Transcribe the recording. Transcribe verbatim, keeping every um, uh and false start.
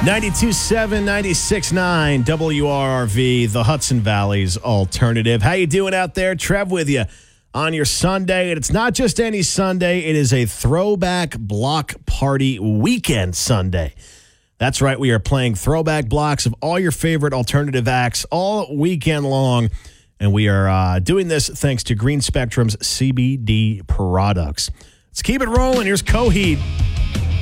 ninety-two point seven, ninety-six point nine W R R V, the Hudson Valley's alternative. How you doing out there? Trev with you on your Sunday. And it's not just any Sunday. It is a throwback block party weekend Sunday. That's right. We are playing throwback blocks of all your favorite alternative acts all weekend long. And we are uh, doing this thanks to Green Spectrum's C B D products. Let's keep it rolling. Here's Coheed.